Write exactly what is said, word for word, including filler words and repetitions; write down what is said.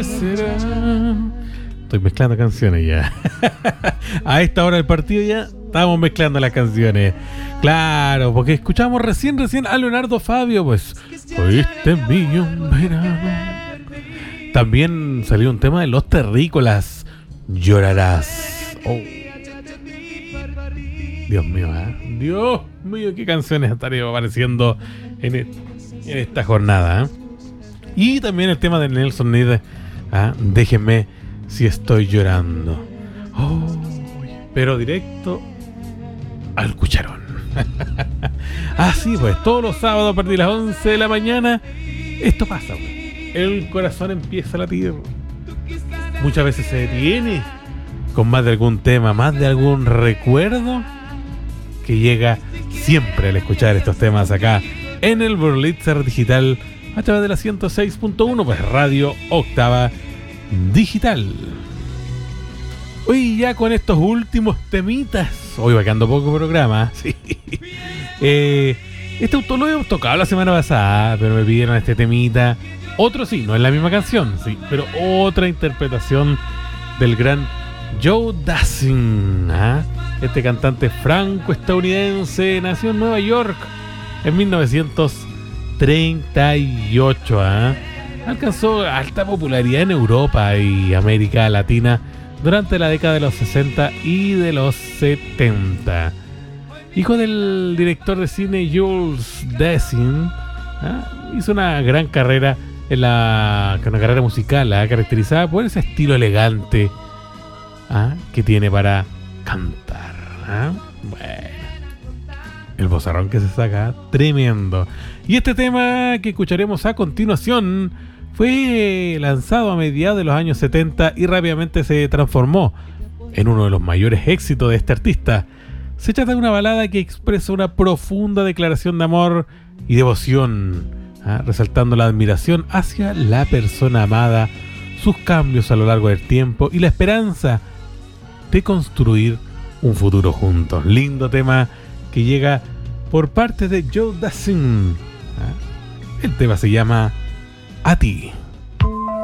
será? Estoy mezclando canciones ya. A esta hora del partido ya estamos mezclando las canciones. Claro, porque escuchamos recién, recién a Leonardo Fabio, pues. Oíste millón verano. También salió un tema de Los Terrícolas. Llorarás. Oh. Dios mío, ¿eh? Dios mío, qué canciones estarían apareciendo en, el, en esta jornada, ¿eh? Y también el tema de Nelson Ned, ¿eh? Déjenme si estoy llorando. Oh, pero directo al cucharón. Así pues, todos los sábados a partir de las once de la mañana, esto pasa, güey. El corazón empieza a latir. Muchas veces se detiene con más de algún tema, más de algún recuerdo que llega siempre al escuchar estos temas acá en el Berlitzer Digital a través de la ciento seis punto uno, pues Radio Octava Digital. Hoy ya con estos últimos temitas, hoy va quedando poco programa, sí. Eh, este autor lo habíamos tocado la semana pasada, pero me pidieron este temita. Otro sí, no es la misma canción, sí, pero otra interpretación del gran Joe Dassin, ¿ah? Este cantante franco-estadounidense nació en Nueva York en mil novecientos treinta y ocho. ¿ah? Alcanzó alta popularidad en Europa y América Latina durante la década de los sesenta y de los setenta. Hijo del director de cine Jules Dassin, ¿ah? hizo una gran carrera en la una carrera musical, ¿ah? caracterizada por ese estilo elegante, ¿ah? que tiene para cantar. ¿ah? Bueno, el vozarrón que se saca, tremendo. Y este tema que escucharemos a continuación fue lanzado a mediados de los años setenta y rápidamente se transformó en uno de los mayores éxitos de este artista. Se trata de una balada que expresa una profunda declaración de amor y devoción, ¿ah? resaltando la admiración hacia la persona amada, sus cambios a lo largo del tiempo y la esperanza de construir un futuro juntos. Lindo tema que llega por parte de Joe Dassin. ¿Ah? El tema se llama A Ti.